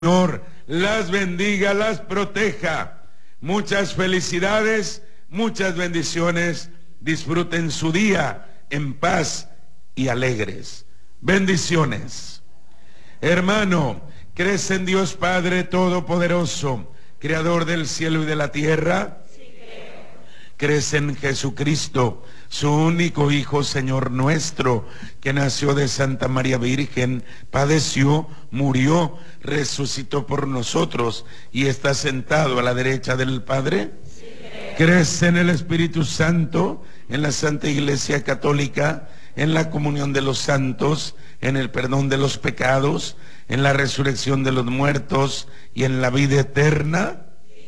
Señor las bendiga, las proteja. Muchas felicidades, muchas bendiciones. Disfruten su día en paz y alegres. Bendiciones. Hermano, ¿crees en Dios Padre Todopoderoso, Creador del cielo y de la tierra? Sí, creo. ¿Crees en Jesucristo, su único Hijo, Señor nuestro, que nació de Santa María Virgen, padeció, murió, resucitó por nosotros y está sentado a la derecha del Padre? Sí, creo. ¿Crees en el Espíritu Santo, en la Santa Iglesia Católica, en la comunión de los santos, en el perdón de los pecados, en la resurrección de los muertos y en la vida eterna?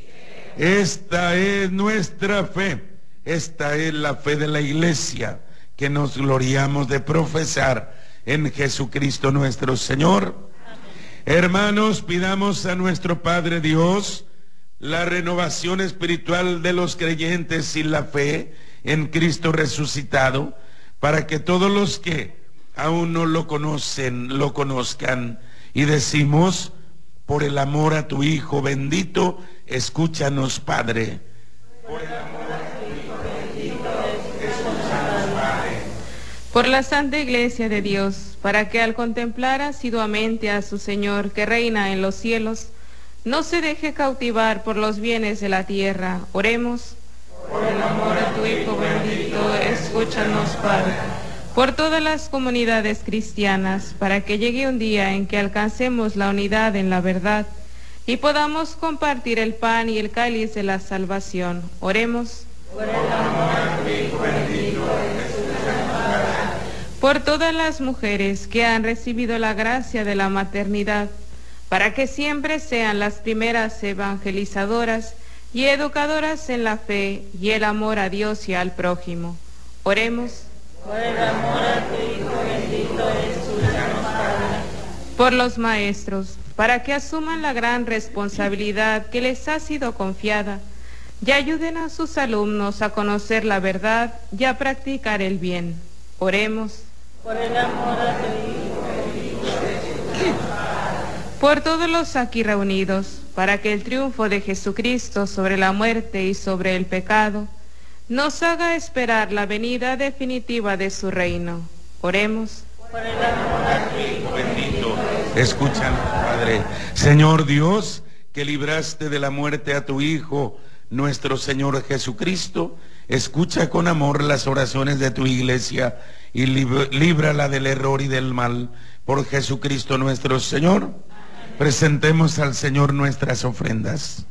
Esta es nuestra fe, esta es la fe de la Iglesia, que nos gloriamos de profesar en Jesucristo nuestro Señor. Hermanos, pidamos a nuestro Padre Dios la renovación espiritual de los creyentes y la fe en Cristo resucitado, para que todos los que aún no lo conocen, lo conozcan. Y decimos: por el amor a tu Hijo bendito, escúchanos, Padre. Por el amor a tu Hijo bendito, escúchanos, Padre. Por la Santa Iglesia de Dios, para que al contemplar asiduamente a su Señor que reina en los cielos, no se deje cautivar por los bienes de la tierra. Oremos. Por el amor a tu Hijo bendito, escúchanos, Padre. Por todas las comunidades cristianas, para que llegue un día en que alcancemos la unidad en la verdad y podamos compartir el pan y el cáliz de la salvación. Oremos. Por el amor a tu Hijo bendito, escúchanos, Padre. Por todas las mujeres que han recibido la gracia de la maternidad, para que siempre sean las primeras evangelizadoras y educadoras en la fe y el amor a Dios y al prójimo. Oremos. Por el amor a tu Hijo bendito, escúchanos, Padre. Por los maestros, para que asuman la gran responsabilidad que les ha sido confiada y ayuden a sus alumnos a conocer la verdad y a practicar el bien. Oremos. Por el amor a tu Hijo bendito, escúchanos, Padre. Por todos los aquí reunidos, para que el triunfo de Jesucristo sobre la muerte y sobre el pecado nos haga esperar la venida definitiva de su reino. Oremos. Por el amor a tu Hijo Bendito, escúchanos, Padre. Señor Dios, que libraste de la muerte a tu Hijo, nuestro Señor Jesucristo, escucha con amor las oraciones de tu Iglesia y líbrala del error y del mal. Por Jesucristo nuestro Señor. Presentemos al Señor nuestras ofrendas.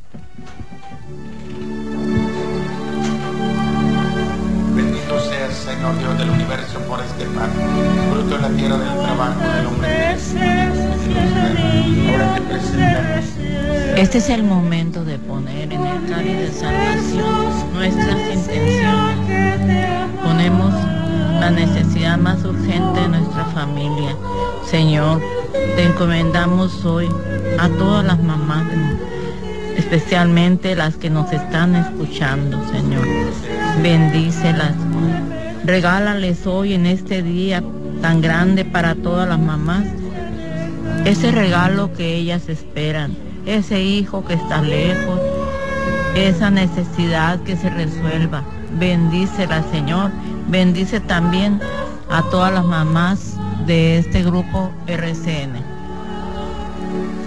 Bendito seas, Señor Dios del universo, por este pan, fruto de la tierra del trabajo del hombre. Ahora te presentamos. Este es el momento de poner en el cáliz de salvación nuestras intenciones. Ponemos la necesidad más urgente de nuestra familia. Señor, te encomendamos hoy a todas las mamás, especialmente las que nos están escuchando, Señor. Bendícelas. Regálales hoy, en este día tan grande para todas las mamás, ese regalo que ellas esperan, ese hijo que está lejos, esa necesidad que se resuelva. Bendícelas, Señor. Bendice también a todas las mamás de este grupo RCN.